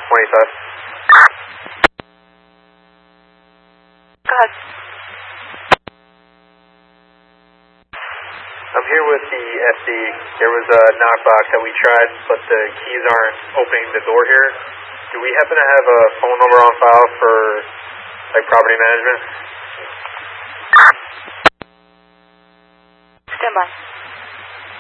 25. Go ahead. I'm here with the SD. There was a knockbox that we tried, but the keys aren't opening the door here. Do we happen to have a phone number on file for, like, property management? Stand by.